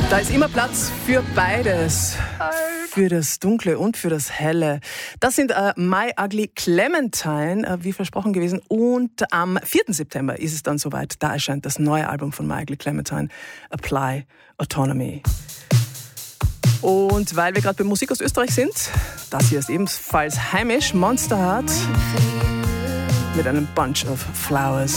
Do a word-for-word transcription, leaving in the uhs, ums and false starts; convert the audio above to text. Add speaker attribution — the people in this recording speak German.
Speaker 1: Da ist immer Platz für beides. Für das Dunkle und für das Helle. Das sind äh, My Ugly Clementine, äh, wie versprochen gewesen. Und am vierten September ist es dann soweit. Da erscheint das neue Album von My Ugly Clementine, Apply Autonomy. Und weil wir gerade bei Musik aus Österreich sind, das hier ist ebenfalls heimisch, Monster Heart mit einem Bunch of Flowers.